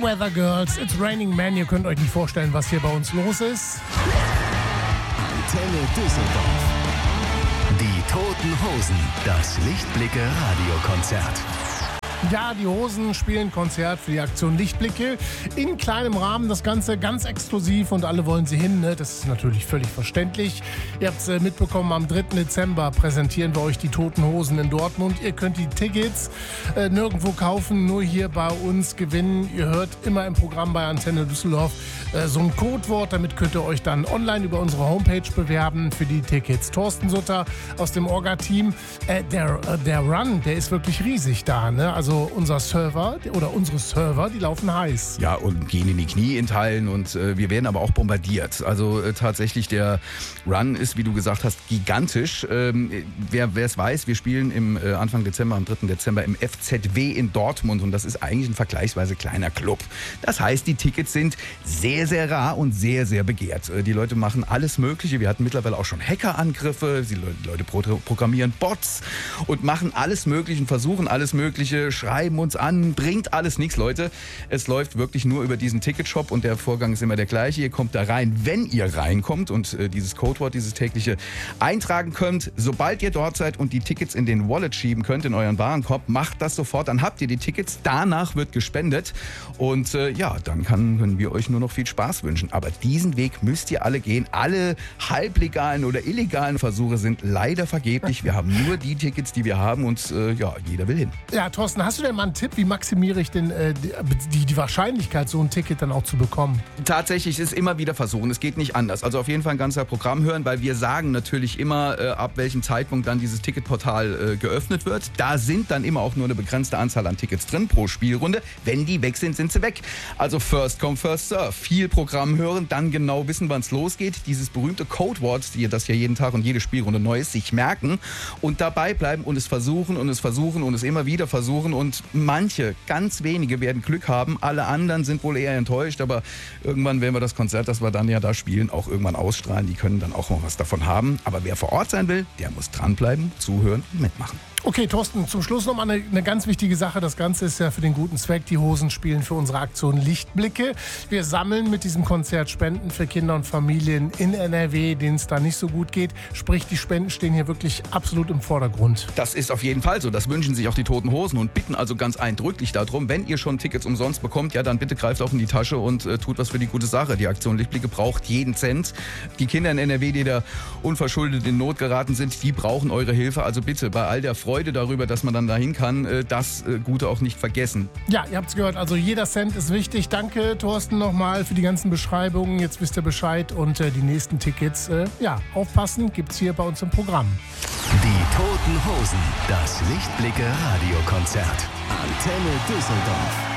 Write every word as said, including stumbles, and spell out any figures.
Weather Girls, It's Raining Men. Ihr könnt euch nicht vorstellen, was hier bei uns los ist. Antenne Düsseldorf. Die Toten Hosen, das Lichtblicke-Radiokonzert. Ja, die Hosen spielen Konzert für die Aktion Lichtblicke. In kleinem Rahmen, das Ganze ganz exklusiv und alle wollen sie hin. Ne? Das ist natürlich völlig verständlich. Ihr habt es äh, mitbekommen, am dritten Dezember präsentieren wir euch die Toten Hosen in Dortmund. Ihr könnt die Tickets äh, nirgendwo kaufen, nur hier bei uns gewinnen. Ihr hört immer im Programm bei Antenne Düsseldorf äh, so ein Codewort. Damit könnt ihr euch dann online über unsere Homepage bewerben für die Tickets. Thorsten Sutter aus dem Orga-Team. Äh, der, äh, der Run, der ist wirklich riesig da. Ne? Also Also unser Server oder unsere Server, die laufen heiß. Ja, und gehen in die Knie in Teilen und äh, wir werden aber auch bombardiert. Also äh, tatsächlich, der Run ist, wie du gesagt hast, gigantisch. Ähm, wer es weiß, wir spielen im äh, Anfang Dezember, am dritten Dezember im F Z W in Dortmund und das ist eigentlich ein vergleichsweise kleiner Club. Das heißt, die Tickets sind sehr, sehr rar und sehr, sehr begehrt. Äh, die Leute machen alles Mögliche. Wir hatten mittlerweile auch schon Hackerangriffe. Die Leute pro- programmieren Bots und machen alles Mögliche und versuchen alles Mögliche, schreiben uns an, bringt alles nichts, Leute. Es läuft wirklich nur über diesen Ticketshop und der Vorgang ist immer der gleiche. Ihr kommt da rein, wenn ihr reinkommt und äh, dieses Codewort, dieses tägliche eintragen könnt. Sobald ihr dort seid und die Tickets in den Wallet schieben könnt, in euren Warenkorb, macht das sofort, dann habt ihr die Tickets. Danach wird gespendet und äh, ja, dann kann, können wir euch nur noch viel Spaß wünschen. Aber diesen Weg müsst ihr alle gehen. Alle halblegalen oder illegalen Versuche sind leider vergeblich. Wir haben nur die Tickets, die wir haben und äh, ja, jeder will hin. Ja, Thorsten, hast du denn mal einen Tipp, wie maximiere ich denn äh, die, die Wahrscheinlichkeit, so ein Ticket dann auch zu bekommen? Tatsächlich ist immer wieder versuchen, es geht nicht anders. Also auf jeden Fall ein ganzer Programm hören, weil wir sagen natürlich immer, äh, ab welchem Zeitpunkt dann dieses Ticketportal äh, geöffnet wird. Da sind dann immer auch nur eine begrenzte Anzahl an Tickets drin pro Spielrunde. Wenn die weg sind, sind sie weg. Also first come, first serve. Viel Programm hören, dann genau wissen, wann es losgeht. Dieses berühmte Codewort, das ja jeden Tag und jede Spielrunde neu ist, sich merken und dabei bleiben und es versuchen und es versuchen und es immer wieder versuchen. Und manche, ganz wenige werden Glück haben. Alle anderen sind wohl eher enttäuscht. Aber irgendwann werden wir das Konzert, das wir dann ja da spielen, auch irgendwann ausstrahlen. Die können dann auch noch was davon haben. Aber wer vor Ort sein will, der muss dranbleiben, zuhören und mitmachen. Okay, Thorsten, zum Schluss noch mal eine, eine ganz wichtige Sache. Das Ganze ist ja für den guten Zweck. Die Hosen spielen für unsere Aktion Lichtblicke. Wir sammeln mit diesem Konzert Spenden für Kinder und Familien in N R W, denen es da nicht so gut geht. Sprich, die Spenden stehen hier wirklich absolut im Vordergrund. Das ist auf jeden Fall so. Das wünschen sich auch die Toten Hosen und bitten also ganz eindrücklich darum, wenn ihr schon Tickets umsonst bekommt, ja, dann bitte greift auch in die Tasche und äh, tut was für die gute Sache. Die Aktion Lichtblicke braucht jeden Cent. Die Kinder in N R W, die da unverschuldet in Not geraten sind, die brauchen eure Hilfe. Also bitte, bei all der Freude darüber, dass man dann dahin kann, äh, das äh, Gute auch nicht vergessen. Ja, ihr habt es gehört. Also jeder Cent ist wichtig. Danke, Thorsten, nochmal für die ganzen Beschreibungen. Jetzt wisst ihr Bescheid und äh, die nächsten Tickets, äh, ja, aufpassen, gibt's hier bei uns im Programm. Die Toten Hosen, das Lichtblicke-Radiokonzert. Antenne Düsseldorf.